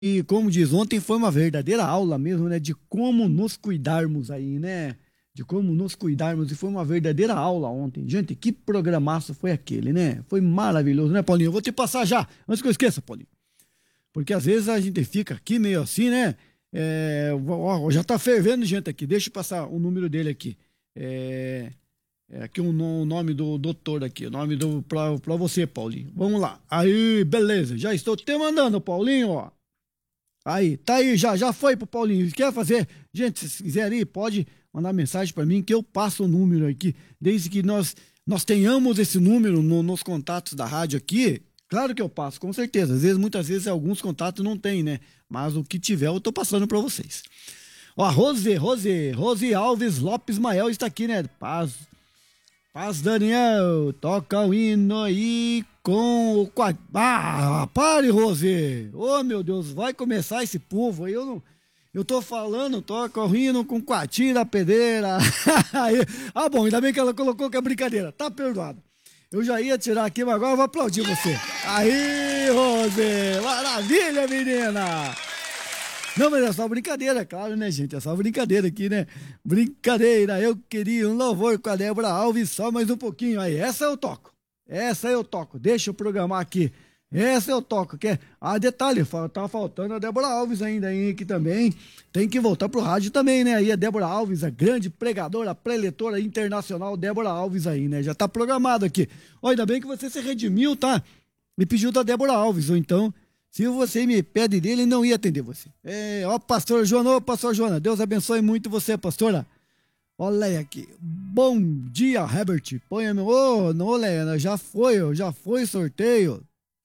E como diz, ontem foi uma verdadeira aula mesmo, né? De como nos cuidarmos aí, né? De como nos cuidarmos. E foi uma verdadeira aula ontem. Gente, que programaço foi aquele, né? Foi maravilhoso, né, Paulinho? Eu vou te passar já, antes que eu esqueça, Paulinho. Porque às vezes a gente fica aqui meio assim, né? Ó, já tá fervendo gente aqui. Deixa eu passar o número dele aqui. Aqui o nome do doutor aqui, o nome pra você, Paulinho. Vamos lá. Aí, beleza. Já estou te mandando, Paulinho, ó. Aí, tá aí, já foi pro Paulinho. Quer fazer? Gente, se quiser aí, pode mandar mensagem para mim que eu passo o número aqui. Desde que nós tenhamos esse número nos contatos da rádio aqui, claro que eu passo, com certeza. Muitas vezes, alguns contatos não tem, né? Mas o que tiver, eu tô passando para vocês. Ó, Rose Alves Lopes Mael está aqui, né? Paz, Daniel, toca o hino aí com o... pare, Rose! Oh, meu Deus, vai começar esse povo aí, eu tô falando, toca o hino com Coati Pedreira. Bom, ainda bem que ela colocou que é brincadeira, tá perdoado. Eu já ia tirar aqui, mas agora eu vou aplaudir você. Aí, Rose! Maravilha, menina! Não, mas é só brincadeira, claro, né, gente? É só brincadeira aqui, né? Brincadeira, eu queria um louvor com a Débora Alves, só mais um pouquinho. Aí, essa eu toco. Deixa eu programar aqui. Essa eu toco, detalhe, tá faltando a Débora Alves ainda aí, aqui também. Tem que voltar pro rádio também, né? Aí a Débora Alves, a grande pregadora, preletora internacional Débora Alves aí, né? Já tá programado aqui. Ó, ainda bem que você se redimiu, tá? Me pediu da Débora Alves, ou então... Se você me pede dele, não ia atender você. Pastor Joana, Deus abençoe muito você, pastora. Olha aí aqui. Bom dia, Herbert. Não, Leana, já foi sorteio.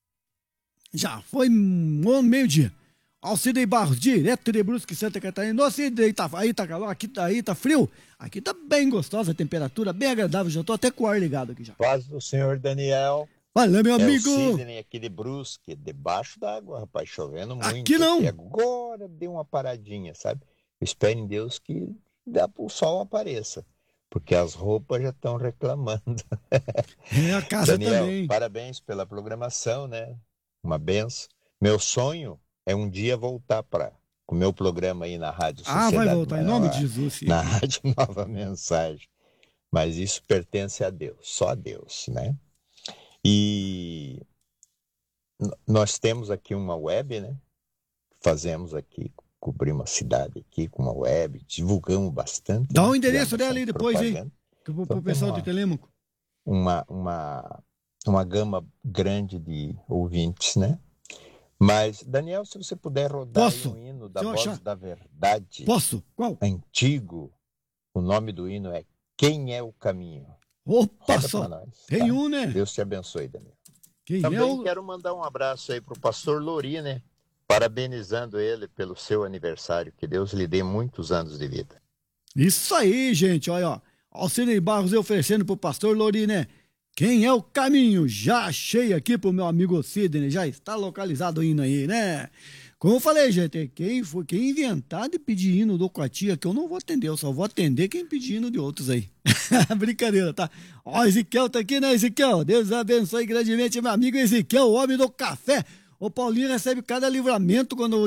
Já foi meio-dia. Alcidei Barros, direto de Brusque, Santa Catarina. Nossa, aí tá calor, aí tá frio. Aqui tá bem gostosa a temperatura, bem agradável. Já tô até com o ar ligado aqui já. Paz do Senhor, Daniel. Fala, meu amigo! É o Sidney aqui de Brusque, debaixo d'água, rapaz, chovendo muito. Aqui não! E agora deu uma paradinha, sabe? Eu espero em Deus que o sol apareça, porque as roupas já estão reclamando. A casa Daniel, também. Parabéns pela programação, né? Uma benção. Meu sonho é um dia voltar para o meu programa aí na Rádio Sociedade vai voltar, Maior, em nome de Jesus, sim. na Rádio Nova Mensagem. Mas isso pertence a Deus, só a Deus, né? E nós temos aqui uma web, né? Fazemos aqui, cobrimos a cidade aqui com uma web, divulgamos bastante. Dá o endereço dela aí depois, hein? Pro pessoal de Telêmaco. Uma gama grande de ouvintes, né? Mas, Daniel, se você puder rodar aí um hino da Voz da Verdade. Posso? Qual? Antigo. O nome do hino é Quem é o Caminho? Opa, só. Tem um, né? Deus te abençoe, Daniel. Também quero mandar um abraço aí pro pastor Lori, né? Parabenizando ele pelo seu aniversário. Que Deus lhe dê muitos anos de vida. Isso aí, gente. Olha, ó. Alcine Barros oferecendo pro pastor Lori, né? Quem é o caminho? Já achei aqui pro meu amigo Sidney. Já está localizado o hino aí, né? Como eu falei, gente, quem inventar de pedir hino do Coatia, que eu não vou atender, eu só vou atender quem pedir hino de outros aí. Brincadeira, tá? Ó, Ezequiel tá aqui, né, Ezequiel? Deus abençoe grandemente, meu amigo Ezequiel, o homem do café. O Paulinho recebe cada livramento quando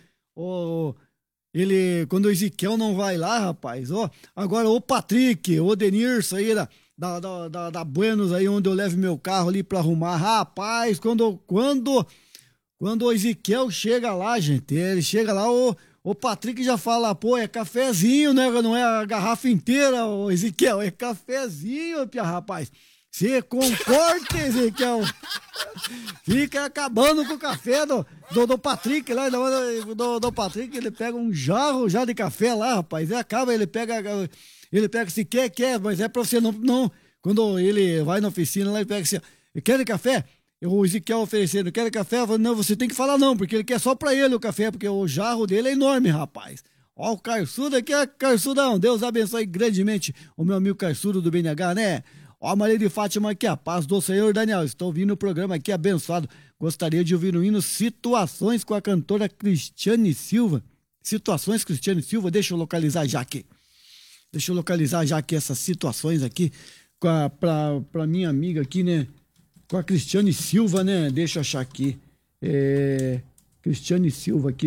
quando o Ezequiel não vai lá, rapaz. Ó, agora o Patrick, o Denirson aí da Buenos aí, onde eu levo meu carro ali pra arrumar. Rapaz, quando o Ezequiel chega lá, gente, ele chega lá, o Patrick já fala, pô, é cafezinho, né? Não é a garrafa inteira, o Ezequiel, é cafezinho, rapaz. Você concorda, Ezequiel? Fica acabando com o café do Patrick lá, do Patrick, ele pega um jarro já de café lá, rapaz, e acaba, ele pega se quer, mas é pra você não, quando ele vai na oficina lá, ele pega assim, quer café? O Ezequiel oferecendo, quer café? Não, você tem que falar não, porque ele quer só pra ele o café, porque o jarro dele é enorme, rapaz. Ó, o Carçudo aqui é Carçudão, Deus abençoe grandemente o meu amigo Carçudo do BNH, né? Ó, Maria de Fátima aqui, a paz do Senhor, Daniel, estou ouvindo o programa aqui abençoado, gostaria de ouvir o hino Situações com a cantora Cristiane Silva. Situações, Cristiane Silva, deixa eu localizar já aqui essas situações aqui, pra minha amiga aqui, né? Com a Cristiane Silva, né? Deixa eu achar aqui. Cristiane Silva aqui.